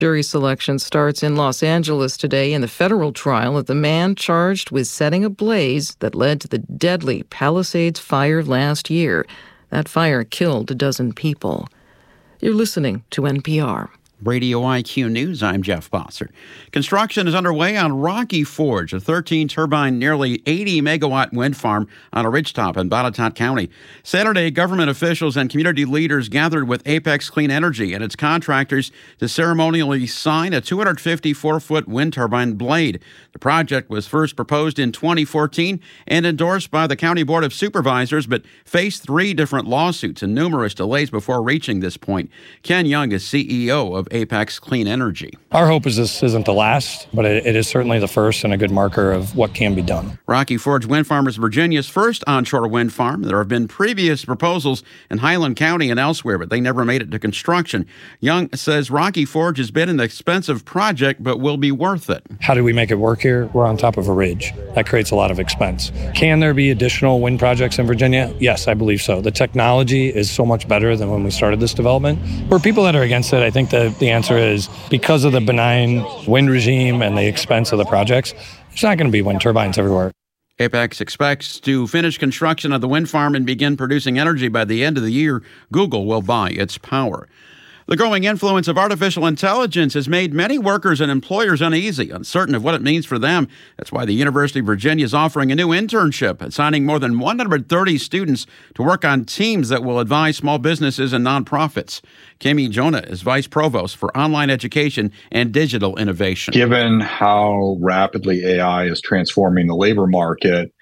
Jury selection starts in Los Angeles today in the federal trial of the man charged with setting a blaze that led to the deadly Palisades fire last year. That fire killed a dozen people. You're listening to NPR. Radio IQ News, I'm Jeff Bossert. Construction is underway on Rocky Forge, a 13-turbine, nearly 80-megawatt wind farm on a ridgetop in Botetourt County. Saturday, government officials and community leaders gathered with Apex Clean Energy and its contractors to ceremonially sign a 254-foot wind turbine blade. The project was first proposed in 2014 and endorsed by the County Board of Supervisors, but faced 3 different lawsuits and numerous delays before reaching this point. Ken Young is CEO of Apex Clean Energy. Our hope is this isn't the last, but it is certainly the first and a good marker of what can be done. Rocky Forge Wind Farm is Virginia's first onshore wind farm. There have been previous proposals in Highland County and elsewhere, but they never made it to construction. Young says Rocky Forge has been an expensive project, but will be worth it. How do we make it work here? We're on top of a ridge. That creates a lot of expense. Can there be additional wind projects in Virginia? Yes, I believe so. The technology is so much better than when we started this development. For people that are against it, I think that the answer is because of the benign wind regime and the expense of the projects, there's not going to be wind turbines everywhere. Apex expects to finish construction of the wind farm and begin producing energy by the end of the year. Google will buy its power. The growing influence of artificial intelligence has made many workers and employers uneasy, uncertain of what it means for them. That's why the University of Virginia is offering a new internship, assigning more than 130 students to work on teams that will advise small businesses and nonprofits. Kemi Jonah is Vice Provost for Online Education and Digital Innovation. Given how rapidly AI is transforming the labor market,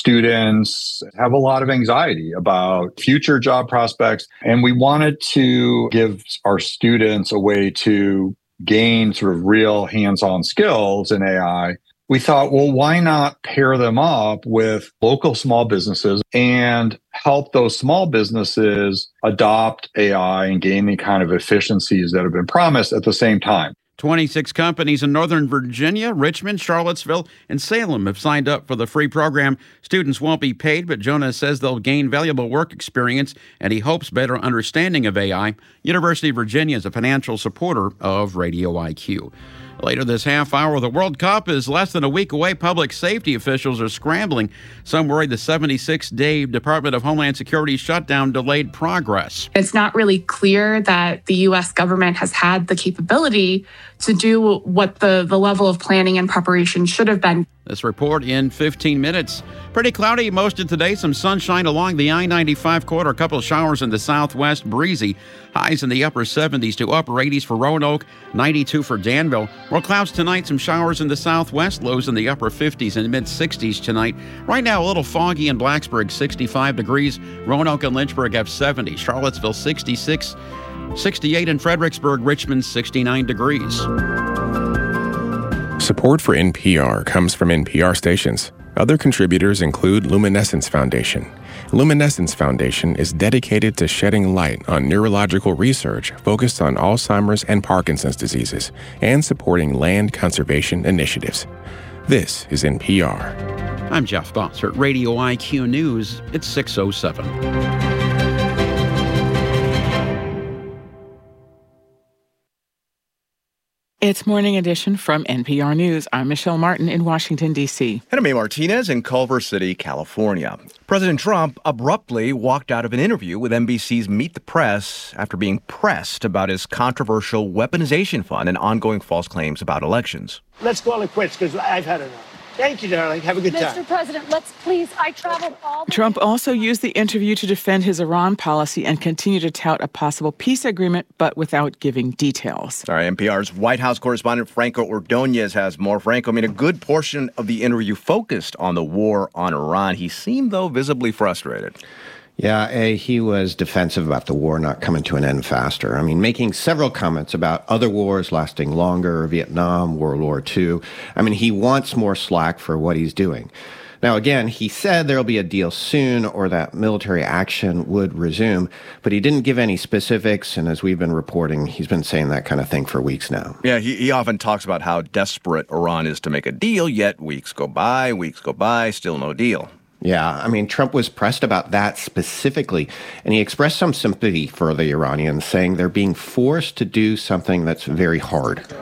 students have a lot of anxiety about future job prospects, and we wanted to give our students a way to gain sort of real hands-on skills in AI. We thought, well, why not pair them up with local small businesses and help those small businesses adopt AI and gain the kind of efficiencies that have been promised at the same time. 26 companies in Northern Virginia, Richmond, Charlottesville, and Salem have signed up for the free program. Students won't be paid, but Jonah says they'll gain valuable work experience, and he hopes better understanding of AI. University of Virginia is a financial supporter of Radio IQ. Later this half hour, the World Cup is less than a week away. Public safety officials are scrambling. Some worry the 76-day Department of Homeland Security shutdown delayed progress. It's not really clear that the U.S. government has had the capability to do what the level of planning and preparation should have been. This report in 15 minutes. Pretty cloudy most of today. Some sunshine along the I-95 corridor. A couple of showers in the southwest. Breezy. Highs in the upper 70s to upper 80s for Roanoke. 92 for Danville. More clouds tonight. Some showers in the southwest. Lows in the upper 50s and mid-60s tonight. Right now, a little foggy in Blacksburg. 65 degrees. Roanoke and Lynchburg have 70. Charlottesville, 66. 68 in Fredericksburg. Richmond, 69 degrees. Support for NPR comes from NPR stations. Other contributors include Luminescence Foundation. Luminescence Foundation is dedicated to shedding light on neurological research focused on Alzheimer's and Parkinson's diseases and supporting land conservation initiatives. This is NPR. I'm Jeff Bossert, Radio IQ News. It's 6:07. It's Morning Edition from NPR News. I'm Michelle Martin in Washington, D.C. And I'm A. Martinez in Culver City, California. President Trump abruptly walked out of an interview with NBC's Meet the Press after being pressed about his controversial weaponization fund and ongoing false claims about elections. Let's call it quits because I've had enough. Thank you, darling. Have a good time. Mr. President, let's please, I traveled all the Trump also used the interview to defend his Iran policy and continue to tout a possible peace agreement, but without giving details. All right, NPR's White House correspondent Franco Ordonez has more. Franco, a good portion of the interview focused on the war on Iran. He seemed, though, visibly frustrated. Yeah, he was defensive about the war not coming to an end faster. Making several comments about other wars lasting longer, Vietnam, World War II. He wants more slack for what he's doing. Now, again, he said there'll be a deal soon or that military action would resume, but he didn't give any specifics, and as we've been reporting, he's been saying that kind of thing for weeks now. Yeah, he often talks about how desperate Iran is to make a deal, yet weeks go by, still no deal. Yeah, I mean, Trump was pressed about that specifically, and he expressed some sympathy for the Iranians, saying they're being forced to do something that's very hard.